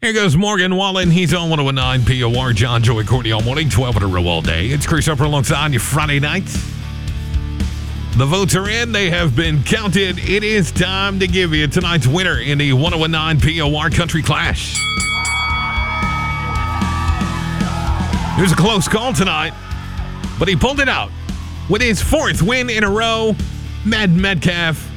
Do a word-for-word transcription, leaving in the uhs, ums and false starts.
Here goes Morgan Wallen. He's on one oh nine P O R. John, Joey, Courtney all morning, twelve in a row all day. It's Chris Upper alongside you Friday night. The votes are in. They have been counted. It is time to give you tonight's winner in the one oh nine P O R Country Clash. It was a close call tonight, but he pulled it out with his fourth win in a row. Matt Metcalf